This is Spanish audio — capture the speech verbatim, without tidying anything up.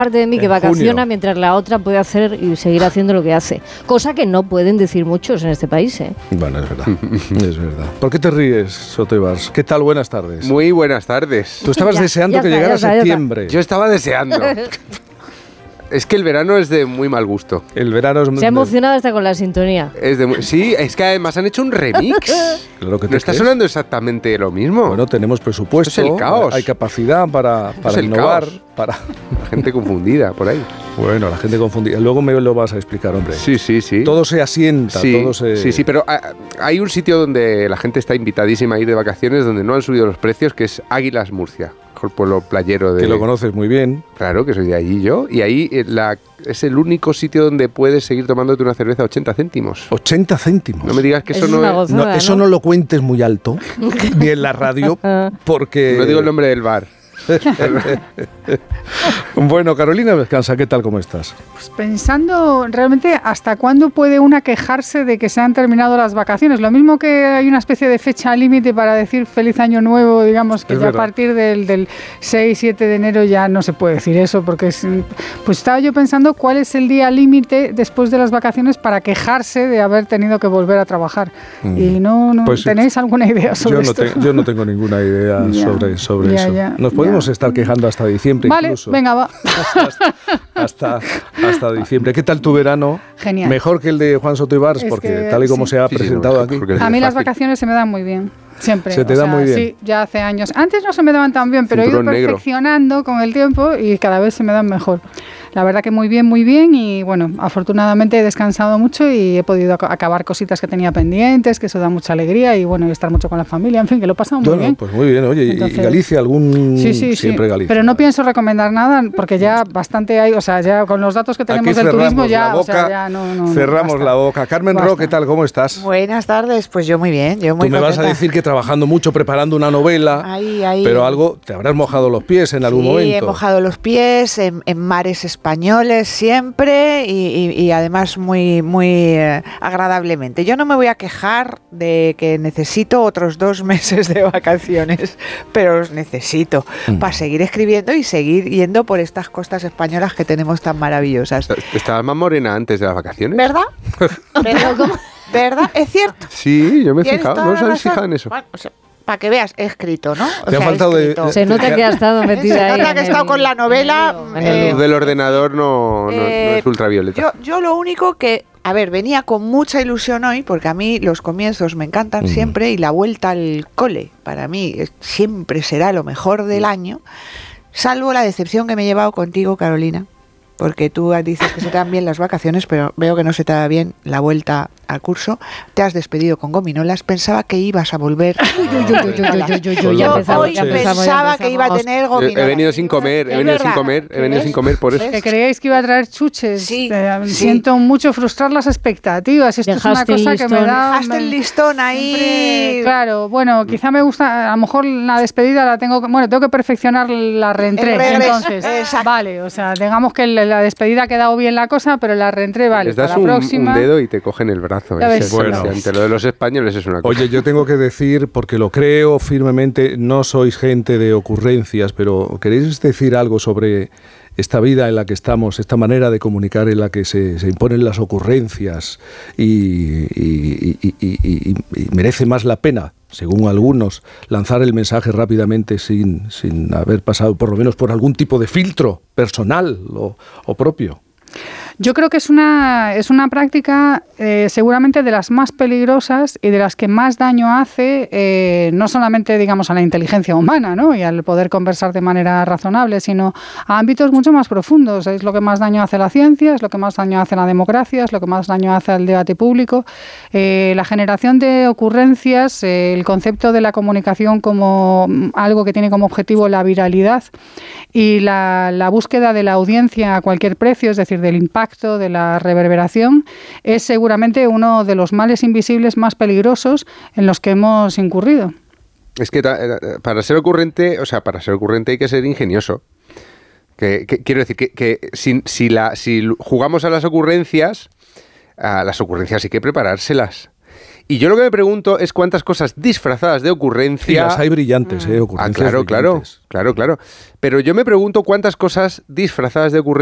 parte de mí que vacaciona mientras la otra puede hacer y seguir haciendo lo que hace. Cosa que no pueden decir muchos en este país, ¿eh? Bueno, es verdad, es verdad. ¿Por qué te ríes, Soto Ibars? ¿Qué tal? Buenas tardes. Muy buenas tardes. Tú estabas Ya, deseando ya que está, llegara ya está, ya septiembre. Yo estaba deseando. Es que el verano es de muy mal gusto. El verano es... Se ha emocionado hasta con la sintonía. Es de muy... Sí, es que además han hecho un remix. Claro que te ¿No está crees. sonando exactamente lo mismo? Bueno, tenemos presupuesto, Esto es el caos. hay capacidad para, para el innovar, caos. para... La gente confundida por ahí. Bueno, la gente confundida. Luego me lo vas a explicar, hombre. Sí, sí, sí. Todo se asienta, Sí, todo se... sí, sí, pero ah, hay un sitio donde la gente está invitadísima a ir de vacaciones, donde no han subido los precios, que es Águilas Murcia, el pueblo playero de... Que lo conoces muy bien. Claro, que soy de allí yo. Y ahí eh, la, es el único sitio donde puedes seguir tomándote una cerveza a ochenta céntimos. ochenta céntimos. No me digas que eso, Es no una es... gozada, No, eso ¿no? no lo cuentes muy alto, ni en la radio, porque... No digo el nombre del bar. Bueno, Carolina Descansa, ¿qué tal? ¿Cómo estás? Pues pensando realmente hasta cuándo puede una quejarse de que se han terminado las vacaciones. Lo mismo que hay una especie de fecha límite para decir feliz año nuevo, digamos que Es ya verdad. a partir del, del seis siete de enero ya no se puede decir eso, porque es, pues estaba yo pensando cuál es el día límite después de las vacaciones para quejarse de haber tenido que volver a trabajar. Mm. Y no, no Pues, ¿tenéis alguna idea sobre Yo no, esto? te- yo no tengo ninguna idea Ya, sobre, sobre ya, eso. ya, Nos podemos ya. estar quejando hasta diciembre Vale, incluso. venga, va. hasta, hasta, hasta diciembre. ¿Qué tal tu verano? Genial. Mejor que el de Juan Soto Ibars, Es porque que tal y como sí. se ha Sí, sí, presentado no, aquí. porque es A mí las fácil. vacaciones se me dan muy bien. Siempre. Se te o da sea, muy bien. Sí, ya hace años. Antes no se me daban tan bien, pero he ido Cinturón negro. perfeccionando con el tiempo y cada vez se me dan mejor. La verdad que muy bien, muy bien y bueno, afortunadamente he descansado mucho y he podido ac- acabar cositas que tenía pendientes, que eso da mucha alegría y bueno, y estar mucho con la familia, en fin, que lo he pasado muy Bueno, bien. pues muy bien. Oye, ¿y- Entonces- ¿y Galicia? ¿Algún...? Sí, sí, Siempre sí. Galicia. Pero no pienso recomendar nada porque ya bastante hay, o sea, ya con los datos que tenemos Aquí del turismo cerramos ya, la o sea, boca, ya no, no, no, cerramos basta. la boca. Carmen Ro, Basta. ¿qué tal? ¿Cómo estás? Buenas tardes, pues yo muy bien, yo muy Tú me vas a contenta. decir que trabajando mucho, preparando una novela, Ahí, ahí. pero algo, te habrás mojado los pies en algún Sí, momento. he mojado los pies en, en mares españoles siempre y, y- y además muy, muy eh, agradablemente. Yo no me voy a quejar de que necesito otros dos meses de vacaciones, pero los necesito Mm. para seguir escribiendo y seguir yendo por estas costas españolas que tenemos tan maravillosas. ¿Estabas más morena antes de las vacaciones? ¿Verdad? ¿Verdad? ¿Verdad? Es cierto. Sí, yo me he Tienes fijado. toda ¿No la os habéis razón. fijado en eso? Bueno, o sea, para que veas, he escrito, ¿no? O Te ha sea, he faltado de- escrito. Se nota que ha estado metida Se ahí. nota en que he estado el- con la novela. en el eh, La luz del ordenador no, no- no eh, es ultravioleta. Yo, yo lo único que, a ver, venía con mucha ilusión hoy, porque a mí los comienzos me encantan Ujú. siempre y la vuelta al cole, para mí, es- siempre será lo mejor del año, salvo la decepción que me he llevado contigo, Carolina, porque tú dices que se te dan bien las vacaciones, pero veo que no se te da bien la vuelta al curso. Te has despedido con gominolas, pensaba que ibas a volver. Yo, ya Yo empezamos, hoy ya empezamos, ya pensaba que iba a empezamos. tener He, gominolas. he venido sin comer, he Es venido sin verdad. comer, he venido ¿Ves? sin comer por eso. ¿Ves? Que creíais que iba a traer chuches. Sí, Eh, sí. Siento mucho frustrar las expectativas. Esto es una Dejaste el cosa que me listón. da. Dejaste me- el listón ahí. Siempre, claro, bueno, quizá me gusta, a lo mejor la despedida la tengo, que- bueno, tengo que perfeccionar la reentré, El regreso, entonces, exacto. vale, o sea, digamos que la la despedida ha quedado bien la cosa, pero la reentré, vale, Les das para la un, próxima. un dedo y te cogen el brazo. Ya Es ves. impresionante. Bueno. Lo de los españoles es una cosa. Oye, yo tengo que decir, porque lo creo firmemente, no sois gente de ocurrencias, pero ¿queréis decir algo sobre esta vida en la que estamos, esta manera de comunicar en la que se, se imponen las ocurrencias y, y- y- y- y- y merece más la pena, según algunos, lanzar el mensaje rápidamente sin, sin haber pasado por lo menos por algún tipo de filtro personal o, o propio? Yo creo que es una, es una práctica eh, seguramente de las más peligrosas y de las que más daño hace, eh, no solamente digamos a la inteligencia humana, ¿no? Y al poder conversar de manera razonable, sino a ámbitos mucho más profundos. Es lo que más daño hace a la ciencia, es lo que más daño hace a la democracia, es lo que más daño hace al debate público. Eh, la generación de ocurrencias, eh, el concepto de la comunicación como mm, algo que tiene como objetivo la viralidad y la, la búsqueda de la audiencia a cualquier precio, es decir, del impacto, de la reverberación, es seguramente uno de los males invisibles más peligrosos en los que hemos incurrido. Es que ta- eh, para ser ocurrente, o sea, para ser ocurrente hay que ser ingenioso. Que, que- quiero decir que, que si, si, la, si jugamos a las ocurrencias, a las ocurrencias hay que preparárselas. Y yo lo que me pregunto es cuántas cosas disfrazadas de ocurrencia... Y las hay brillantes, ¿eh? Ah, Ocurrencias claro, claro, brillantes. claro, claro. Pero yo me pregunto cuántas cosas disfrazadas de ocurrencia